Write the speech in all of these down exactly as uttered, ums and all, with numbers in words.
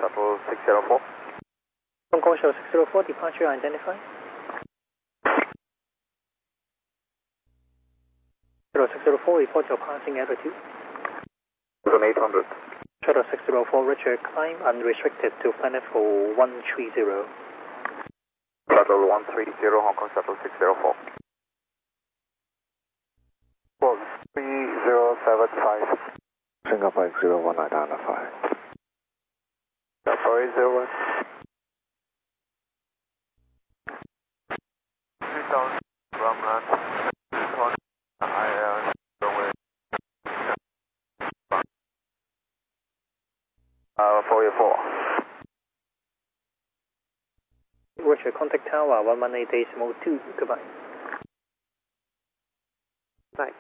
Shuttle six zero four. Hong Kong Shuttle six zero four, departure identified. Shuttle six zero four, report your passing altitude. eight hundred. Shuttle six zero four, Richard, climb unrestricted to flight level one three zero. Shuttle one three zero, Hong Kong Shuttle six zero four. Well, three zero seven five. Singapore X zero one identified. Singapore eight zero one. two thousand from land. I uh, uh, four eight four. Richard, contact tower one one eight decimal two, goodbye. Nice.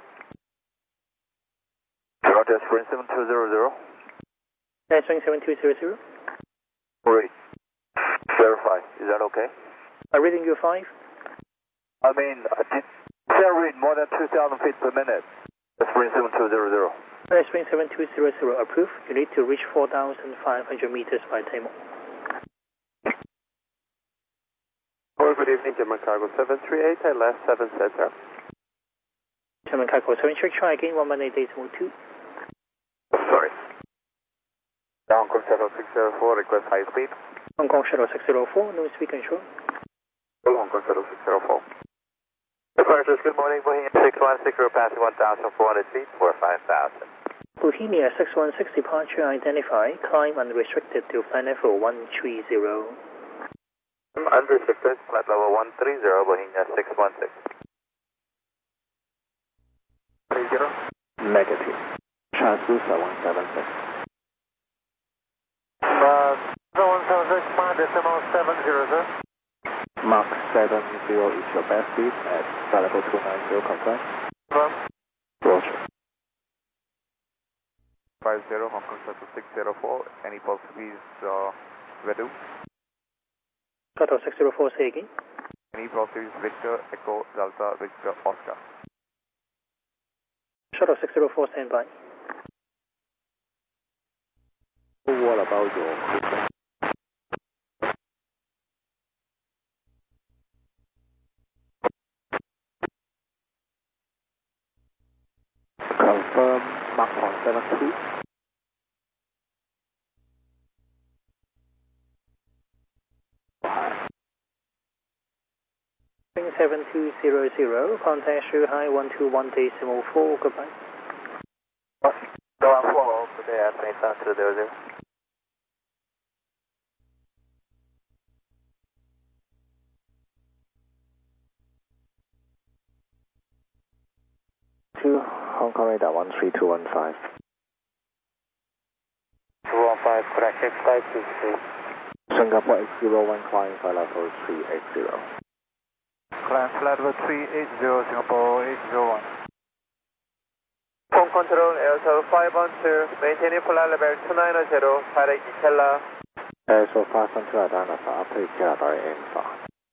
Roger, Sprint seven two zero zero. That's swing seven two zero zero. Great. Verify, is that okay? I'm reading you five. I mean, I did still read more than two thousand feet per minute. That's Sprint seven two zero zero. That's swing seven two zero zero, approved. You need to reach four thousand five hundred meters by Tamil. Hello, good evening, German Cargo seven three eight, I left seven center. German Cargo seven, check, try again, one one eight decimal two. Sorry. Hong Kong Shuttle six zero four, request high speed. Hong Kong Shuttle six zero four, no speed control. Hong Kong Shuttle six zero four. Departures, good morning, Bohemia six one six, we're passing one thousand four hundred feet for five thousand. Bohemia six one six, departure identified, climb unrestricted to flight level one three zero. Unrestricted, flight level one three zero, Bohemia six one six. three zero. Negative. Transducer one seven six. Uh, one seven six, five decimal seven zero zero. Mark seven zero is your best speed at flight level two nine zero, confirm. Confirm. Roger. five zero, Hong Kong Shuttle six zero four, any pulse please, uh, Vedu. Shuttle six zero four, say again. Any pulse please, Victor, Echo, Delta, Victor, Oscar. Shuttle six zero four, stand by. What about your equipment? Confirm Mark one seven two. seven two zero zero, contact Shanghai one two one decimal four, goodbye. Go on four, today at twenty seven two zero zero. Two Hong Kong radar one three two one five. two one five, correct, flight two three. Singapore X zero one, climb flight level three eight zero. Climb flight level three eight zero, Singapore eight zero one. Hong Control, Air Tower five one two, maintaining flight level two nine zero, direct Ikella. Air so five one two identified, after Ikella direct info.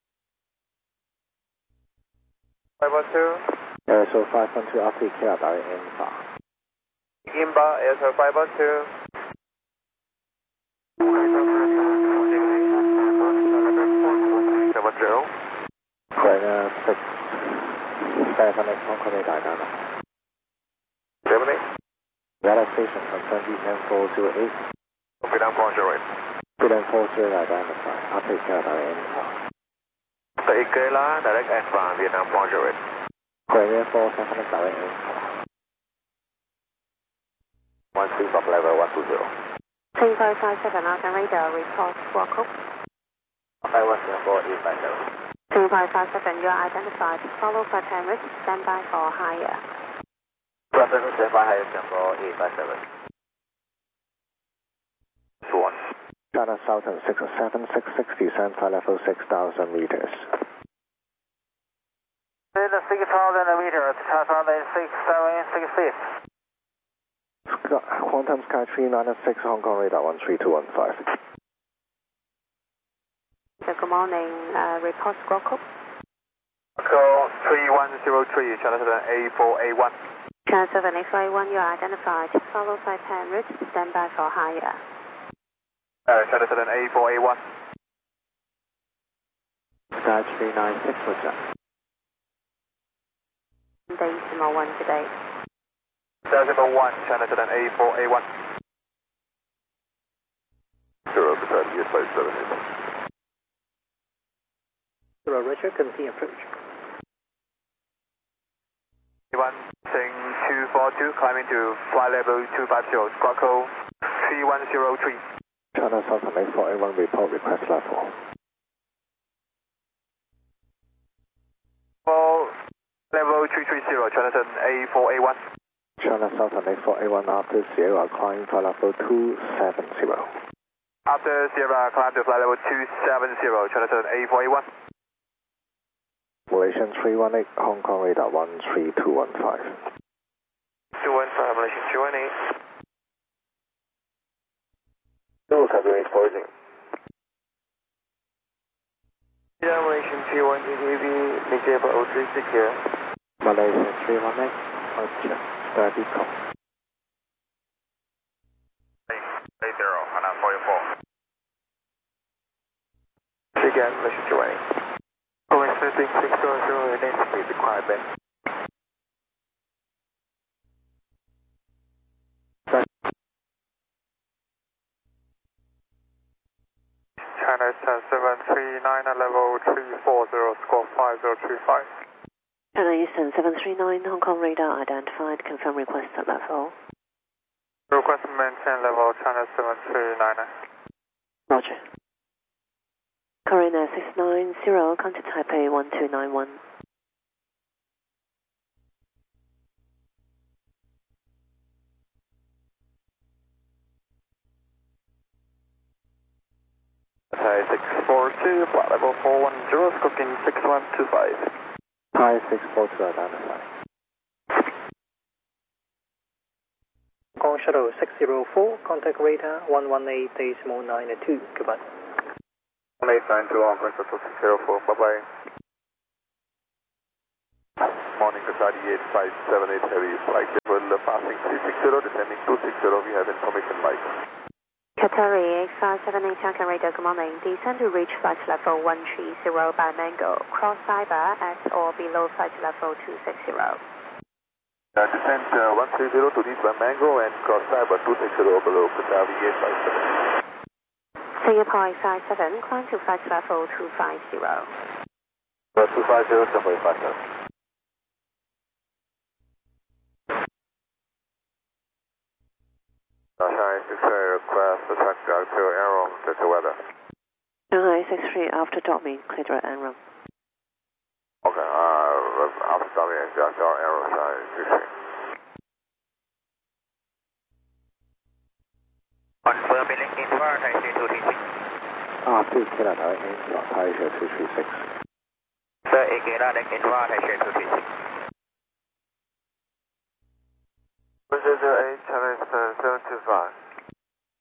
five one two. Air so five one two, after Ikella direct info. Imba, Air Tower five one two. seven zero. China six seven eight, Hong Kong radar identified. seven eight. Radar station confirmed V N four zero eight. Okay, down four zero eight. V N four zero eight identified, after Ikella direct info. The Ikella, direct info, Vietnam four zero eight. Korea four seven eight direct info. one three from level one two zero. Team five five seven, Argon radar, report squawk up. I was Singapore eight five seven. Team five five seven, you are identified. Follow for ten minutes, stand by for higher. Brother, stand by higher Singapore eight five seven. two one. China Southern six seven six six, descend flight level six thousand meters. In the six thousand meters, China six seven six six. Quantum Sky three nine six, Hong Kong radar one three two one five. Good morning, uh, report squawk up. Call three one zero three, China seven A four A one. China seven A four A one, you are identified. Follow for ten minutes, stand by for higher. Uh, Channel seven A four A one. Sky three nine six, Roger. Decimal one today. Decimal one, Channel seven A four A one. Zero, Battalion eight five seven eight. Zero, Roger, continue approach. one, Sing two four two, climbing to flight level two five zero, squawk code three one zero three. China Southern A four A one, report request level. For level three three zero, China seven A four A one. China Southern A four A one, after Sierra, climb flight level two seven zero. After Sierra, climb to flight level two seven zero, China seven A four A one. Malaysian three one eight, Hong Kong radar one three two one five. two one five, Malaysian two one eight. No, February closing. Yeah, Malaysian two one eight, A V, Nigeria oh three six here. Malaysian three one eight, Roger, thirty call. eight zero, and I'm four four. Again, Malaysian two one eight. Going six six zero zero, and then speed requirement. China seven three nine, level three four zero, squawk five zero three five. China Eastern seven three nine, Hong Kong radar identified, confirm request at level. Request maintain level China seven three nine. Roger. Korean six nine zero, contact Taipei one two nine one. Thai six four two, flight level four one zero, squawking six one two five. Thai six four two, identified. Hong Kong Shuttle six zero four, contact radar one one eight decimal nine two. Goodbye. one eight nine two, Hong Kong Shuttle six zero four, bye bye. Morning, Qatar eight five seven eight, heavy flight level passing three six zero, descending two six zero, we have information Mike. Qatari eight five seven eight, Junction radar, good morning. Descend to reach flight level one three zero by Mango. Cross cyber at or below flight level two six zero. Uh, descend uh, one three zero to reach by Mango and cross cyber two six zero below Qatar eight five seven. Singapore eight five seven, climb to flight level two five zero. Uh, two five zero, Singapore eight five seven. Shanghai six three, request the track to Enron, check the weather. Shanghai six three, after Dortmund, clear at Enron. Okay, uh, after Dortmund, just Enron, Shanghai six three. Confirming in for Thai two three six. After Killer Thai aim slot, Thai two three six. Sir, Ikeda, link in for Thai two three six. zero zero eight, Channel seven two five.